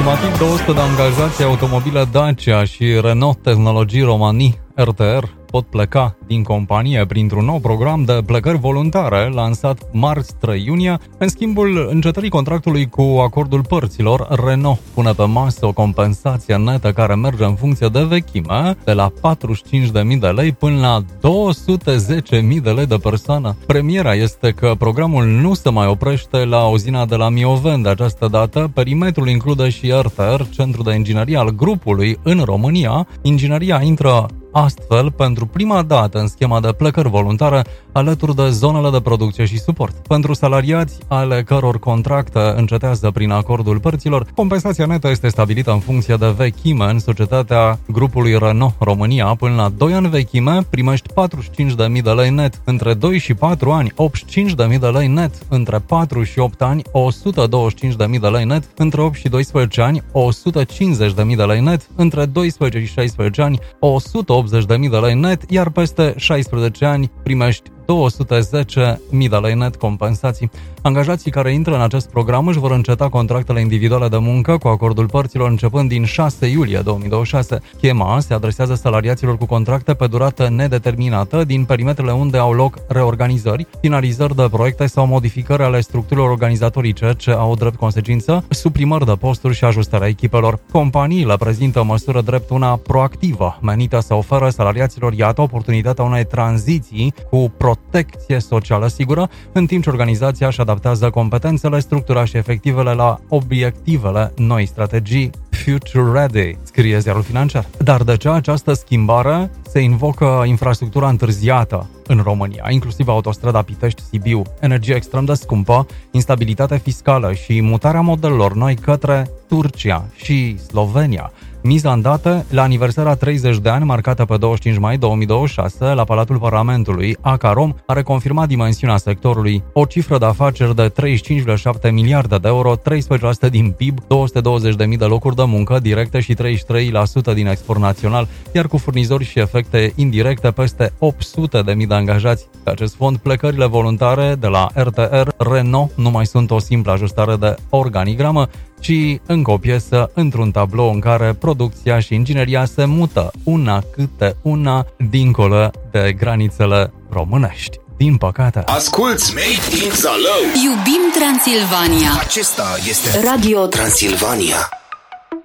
Aproximativ 200 de angajați automobile Dacia și Renault Tehnologii România RTR pot pleca din companie printr-un nou program de plecări voluntare lansat marți 3 iunie. În schimbul încetării contractului cu acordul părților, Renault pune pe masă o compensație netă care merge în funcție de vechime, de la 45.000 de lei până la 210.000 de lei de persoană. Premiera este că programul nu se mai oprește la uzina de la Mioveni de această dată. Perimetrul include și RTR, centrul de inginerie al grupului în România. Ingineria intră astfel pentru prima dată în schema de plecări voluntare alături de zonele de producție și suport. Pentru salariați ale căror contracte încetează prin acordul părților, compensația netă este stabilită în funcție de vechime. În societatea grupului Renault România, până la 2 ani vechime, primești 45.000 de lei net. Între 2 și 4 ani, 85.000 de lei net. Între 4 și 8 ani, 125.000 de lei net. Între 8 și 12 ani, 150.000 de lei net. Între 12 și 16 ani, 180.000 de lei net, iar peste 16 ani primești 210.000 de lei net compensații. Angajații care intră în acest program își vor înceta contractele individuale de muncă cu acordul părților începând din 6 iulie 2026. Schema se adresează salariaților cu contracte pe durată nedeterminată din perimetrele unde au loc reorganizări, finalizări de proiecte sau modificări ale structurilor organizatorice ce au drept consecință suprimări de posturi și ajustarea echipelor. Companiile prezintă o măsură drept una proactivă, menită să ofere salariaților, iată, oportunitatea unei tranziții cu protecție socială sigură, în timp ce organizația își adaptează competențele, structura și efectivele la obiectivele noi strategii Future Ready, scrie ziarul financiar. Dar de ce această schimbare? Se invocă infrastructura întârziată în România, inclusiv autostrada Pitești-Sibiu, energie extrem de scumpă, instabilitate fiscală și mutarea modelelor noi către Turcia și Slovenia. Miza îndată la aniversarea 30 de ani, marcată pe 25 mai 2026, la Palatul Parlamentului, Acarom a reconfirmat dimensiunea sectorului. O cifră de afaceri de 35,7 miliarde de euro, 13% din PIB, 220.000 de locuri de muncă directe și 33% din export național, iar cu furnizori și efecte indirecte peste 800.000 de angajați. Pe acest fond, plecările voluntare de la RTR Renault nu mai sunt o simplă ajustare de organigramă, ci încă o piesă într-un tablou în care producția și ingineria se mută una câte una dincolo de granițele românești. Din păcate. Asculți Made in Zalău. Iubim Transilvania. Acesta este Radio Transilvania.